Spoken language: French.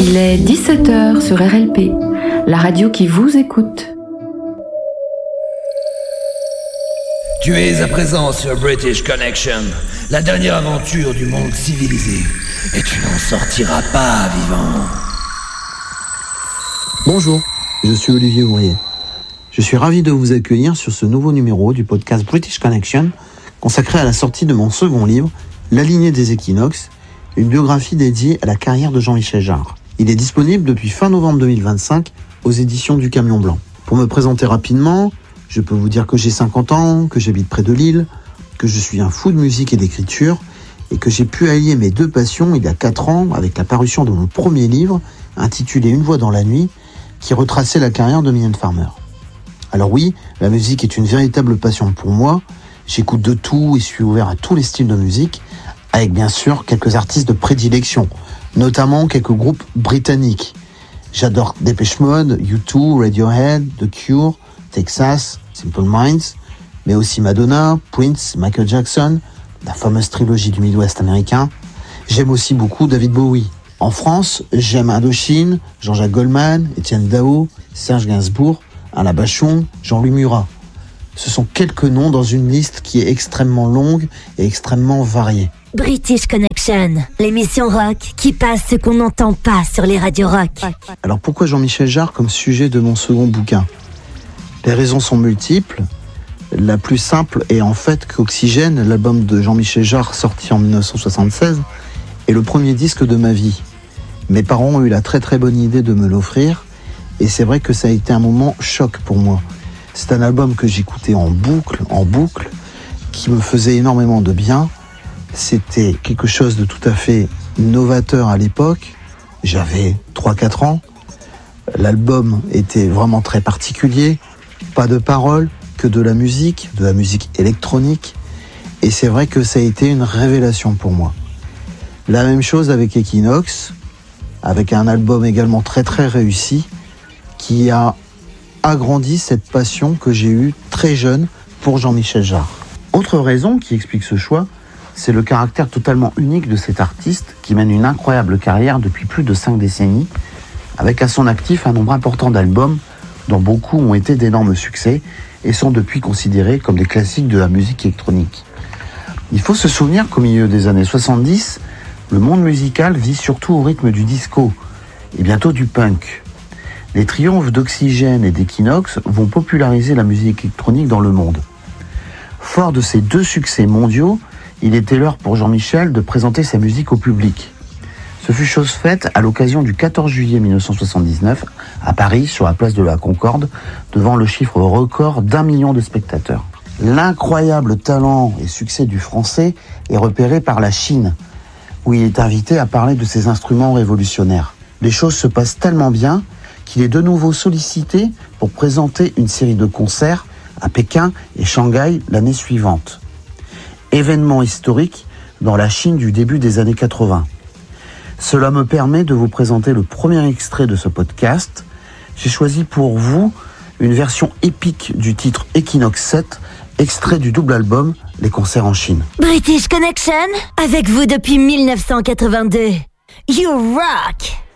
Il est 17h sur RLP, la radio qui vous écoute. Tu es à présent sur British Connection, la dernière aventure du monde civilisé, et tu n'en sortiras pas vivant. Bonjour, je suis Olivier Ouvrier. Je suis ravi de vous accueillir sur ce nouveau numéro du podcast British Connection, consacré à la sortie de mon second livre, La lignée des équinoxes, une biographie dédiée à la carrière de Jean-Michel Jarre. Il est disponible depuis fin novembre 2025 aux éditions du Camion Blanc. Pour me présenter rapidement, je peux vous dire que j'ai 50 ans, que j'habite près de Lille, que je suis un fou de musique et d'écriture, et que j'ai pu allier mes deux passions il y a 4 ans avec la parution de mon premier livre, intitulé Une voix dans la nuit, qui retraçait la carrière de Mylène Farmer. Alors oui, la musique est une véritable passion pour moi. J'écoute de tout et suis ouvert à tous les styles de musique, avec bien sûr quelques artistes de prédilection, notamment quelques groupes britanniques. J'adore Depeche Mode, U2, Radiohead, The Cure, Texas, Simple Minds, mais aussi Madonna, Prince, Michael Jackson, la fameuse trilogie du Midwest américain. J'aime aussi beaucoup David Bowie. En France, j'aime Indochine, Jean-Jacques Goldman, Étienne Dao, Serge Gainsbourg, Alain Bachung, Jean-Louis Murat. Ce sont quelques noms dans une liste qui est extrêmement longue et extrêmement variée. British Connection, l'émission rock qui passe ce qu'on n'entend pas sur les radios rock. Alors pourquoi Jean-Michel Jarre comme sujet de mon second bouquin ? Les raisons sont multiples. La plus simple est en fait qu'Oxygène, l'album de Jean-Michel Jarre sorti en 1976, est le premier disque de ma vie. Mes parents ont eu la très très bonne idée de me l'offrir et c'est vrai que ça a été un moment choc pour moi. C'est un album que j'écoutais en boucle, qui me faisait énormément de bien. C'était quelque chose de tout à fait novateur à l'époque. J'avais 3-4 ans. L'album était vraiment très particulier. Pas de paroles, que de la musique électronique. Et c'est vrai que ça a été une révélation pour moi. La même chose avec Equinox, avec un album également très très réussi, qui a agrandi cette passion que j'ai eue très jeune pour Jean-Michel Jarre. Autre raison qui explique ce choix, c'est le caractère totalement unique de cet artiste qui mène une incroyable carrière depuis plus de 5 décennies, avec à son actif un nombre important d'albums dont beaucoup ont été d'énormes succès et sont depuis considérés comme des classiques de la musique électronique. Il faut se souvenir qu'au milieu des années 70, le monde musical vit surtout au rythme du disco et bientôt du punk. Les triomphes d'Oxygène et d'Equinox vont populariser la musique électronique dans le monde. Fort de ces 2 succès mondiaux, il était l'heure pour Jean-Michel de présenter sa musique au public. Ce fut chose faite à l'occasion du 14 juillet 1979 à Paris, sur la place de la Concorde, devant le chiffre record d'1 million de spectateurs. L'incroyable talent et succès du français est repéré par la Chine, où il est invité à parler de ses instruments révolutionnaires. Les choses se passent tellement bien qu'il est de nouveau sollicité pour présenter une série de concerts à Pékin et Shanghai l'année suivante. Événement historique dans la Chine du début des années 80. Cela me permet de vous présenter le premier extrait de ce podcast. J'ai choisi pour vous une version épique du titre Equinox 7, extrait du double album Les concerts en Chine. British Connection, avec vous depuis 1982. You rock!